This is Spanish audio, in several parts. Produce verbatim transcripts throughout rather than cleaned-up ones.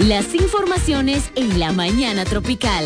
Las informaciones en la mañana tropical.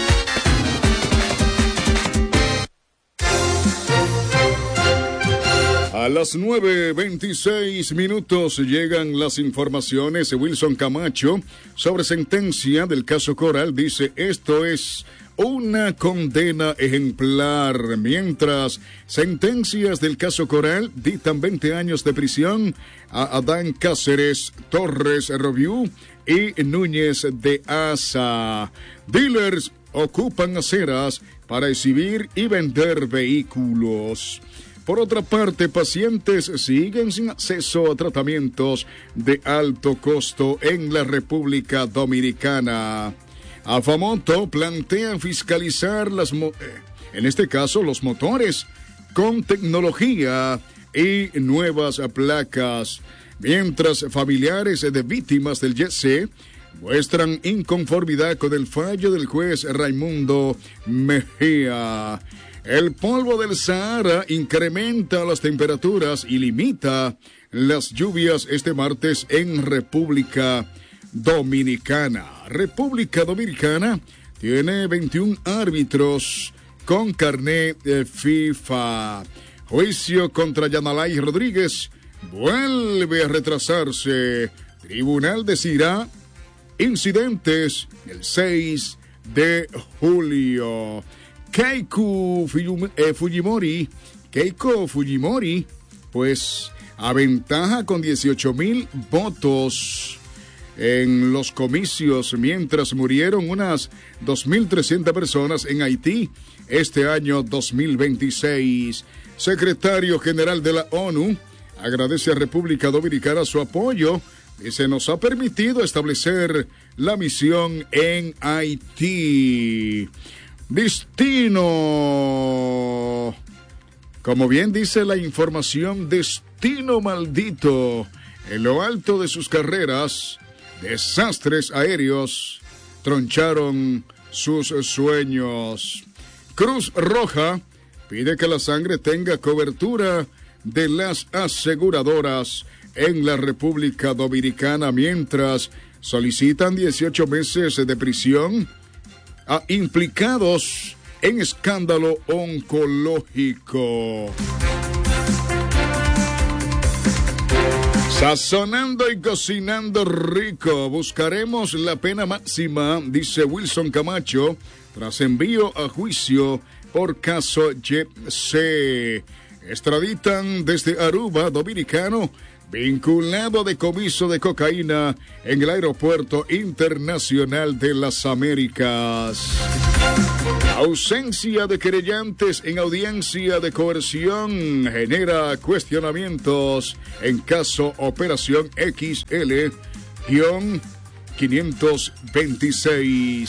A las nueve veintiséis minutos llegan las informaciones. Wilson Camacho, sobre sentencia del caso Coral, dice: esto es una condena ejemplar. Mientras sentencias del caso Coral dictan veinte años de prisión a Adán Cáceres, Torres Robiú y Núñez de Asa. Dealers ocupan aceras para exhibir y vender vehículos. Por otra parte, pacientes siguen sin acceso a tratamientos de alto costo en la República Dominicana. Afamoto plantea fiscalizar las, mo- en este caso, los motores con tecnología y nuevas placas, mientras familiares de víctimas del Jet C muestran inconformidad con el fallo del juez Raimundo Mejía. El polvo del Sahara incrementa las temperaturas y limita las lluvias este martes en República Dominicana. República Dominicana tiene veintiún árbitros con carné de FIFA. Juicio contra Yanalay Rodríguez vuelve a retrasarse. Tribunal decidirá incidentes el seis de julio. Keiko Fujimori, Keiko Fujimori, pues aventaja con dieciocho mil votos en los comicios, mientras murieron unas dos mil trescientas personas en Haití este año dos mil veintiséis. Secretario General de la ONU agradece a República Dominicana su apoyo y se nos ha permitido establecer la misión en Haití. Destino. Como bien dice la información, destino maldito. En lo alto de sus carreras, desastres aéreos troncharon sus sueños. Cruz Roja pide que la sangre tenga cobertura de las aseguradoras en la República Dominicana, mientras solicitan dieciocho meses de prisión a implicados en escándalo oncológico. Sazonando y cocinando rico, buscaremos la pena máxima, dice Wilson Camacho, tras envío a juicio por caso Jet C. Extraditan desde Aruba, dominicano, vinculado a decomiso de cocaína en el Aeropuerto Internacional de las Américas. Ausencia de querellantes en audiencia de coerción genera cuestionamientos en caso Operación X L quinientos veintiséis.